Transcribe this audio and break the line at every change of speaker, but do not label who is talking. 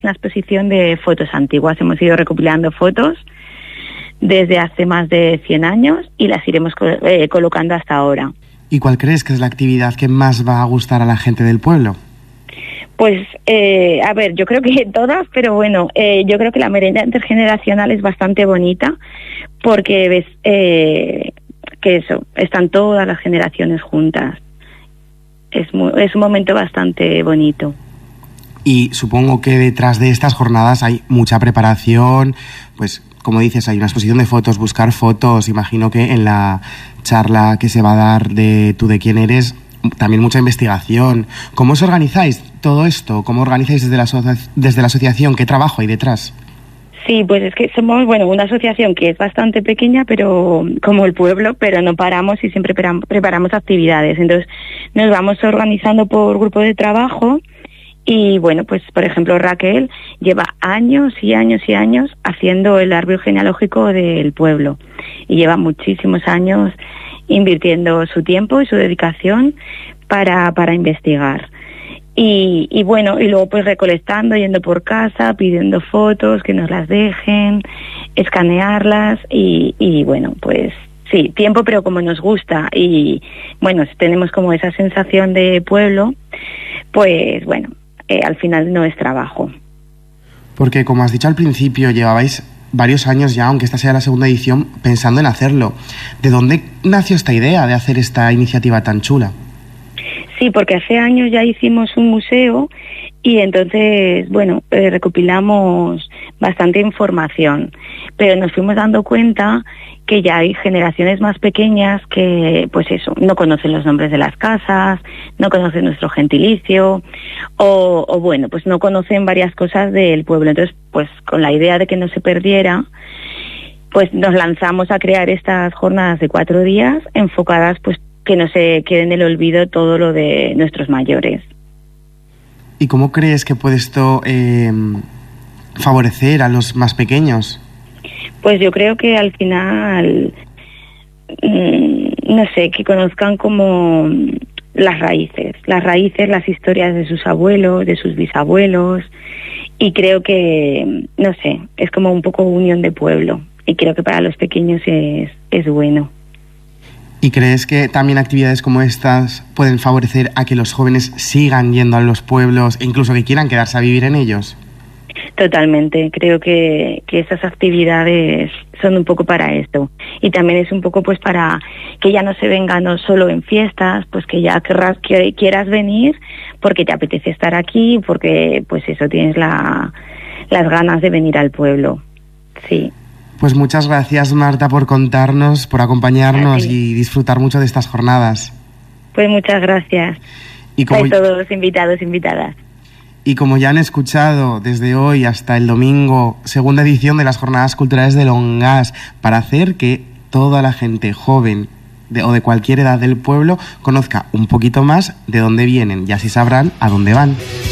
una exposición de fotos antiguas. Hemos ido recopilando fotos desde hace más de 100 años y las iremos colocando hasta ahora.
¿Y cuál crees que es la actividad que más va a gustar a la gente del pueblo?
Pues, a ver, yo creo que todas, pero bueno, yo creo que la merienda intergeneracional es bastante bonita porque ves que eso, están todas las generaciones juntas. Es un momento bastante bonito.
Y supongo que detrás de estas jornadas hay mucha preparación, pues como dices, hay una exposición de fotos, buscar fotos, imagino que en la charla que se va a dar de Tú de quién eres, también mucha investigación. ¿Cómo os organizáis todo esto? ¿Cómo organizáis desde la asociación? ¿Qué trabajo hay detrás?
Sí, pues es que somos, una asociación que es bastante pequeña, pero como el pueblo, pero no paramos y siempre preparamos actividades. Entonces nos vamos organizando por grupo de trabajo y pues por ejemplo Raquel lleva años y años y años haciendo el árbol genealógico del pueblo y lleva muchísimos años invirtiendo su tiempo y su dedicación para investigar. Y luego pues recolectando, yendo por casa, pidiendo fotos, que nos las dejen, escanearlas y pues sí, tiempo, pero como nos gusta y tenemos como esa sensación de pueblo, pues al final no es trabajo.
Porque como has dicho al principio, llevabais varios años ya, aunque esta sea la segunda edición, pensando en hacerlo. ¿De dónde nació esta idea de hacer esta iniciativa tan chula?
Sí, porque hace años ya hicimos un museo y entonces, recopilamos bastante información, pero nos fuimos dando cuenta que ya hay generaciones más pequeñas que, no conocen los nombres de las casas, no conocen nuestro gentilicio o no conocen varias cosas del pueblo. Entonces, con la idea de que no se perdiera, nos lanzamos a crear estas jornadas de 4 días enfocadas, que no se quede en el olvido todo lo de nuestros mayores.
¿Y cómo crees que puede esto favorecer a los más pequeños?
Pues yo creo que al final, que conozcan como las raíces, las historias de sus abuelos, de sus bisabuelos, y creo que, es como un poco unión de pueblo, y creo que para los pequeños es bueno.
¿Y crees que también actividades como estas pueden favorecer a que los jóvenes sigan yendo a los pueblos e incluso que quieran quedarse a vivir en ellos?
Totalmente, creo que esas actividades son un poco para esto y también es un poco para que ya no se venga no solo en fiestas, que ya quieras venir porque te apetece estar aquí, porque tienes las ganas de venir al pueblo, sí.
Pues muchas gracias, Marta, por contarnos, por acompañarnos y disfrutar mucho de estas jornadas.
Pues muchas gracias a todos invitados, invitadas.
Y como ya han escuchado, desde hoy hasta el domingo, segunda edición de las Jornadas Culturales de Longás, para hacer que toda la gente joven o de cualquier edad del pueblo conozca un poquito más de dónde vienen y así sabrán a dónde van.